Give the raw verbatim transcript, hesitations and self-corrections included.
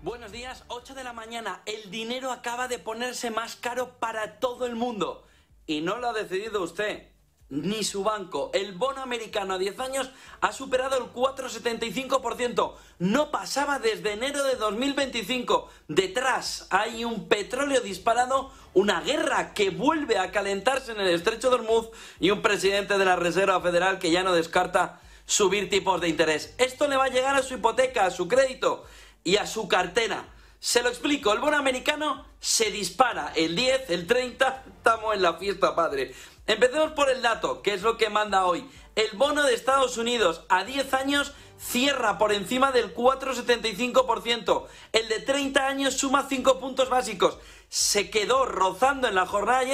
Buenos días, ocho de la mañana. El dinero acaba de ponerse más caro para todo el mundo. Y no lo ha decidido usted, ni su banco. El bono americano a diez años ha superado el cuatro coma setenta y cinco por ciento. No pasaba desde enero de dos mil veinticinco. Detrás hay un petróleo disparado, una guerra que vuelve a calentarse en el estrecho de Hormuz y un presidente de la Reserva Federal que ya no descarta subir tipos de interés. Esto le va a llegar a su hipoteca, a su crédito y a su cartera. Se lo explico, el bono americano se dispara el diez, el treinta, estamos en la fiesta, padre. Empecemos por el dato, que es lo que manda hoy. El bono de Estados Unidos a diez años cierra por encima del cuatro coma setenta y cinco por ciento. El de treinta años suma cinco puntos básicos. Se quedó rozando en la jornada ayer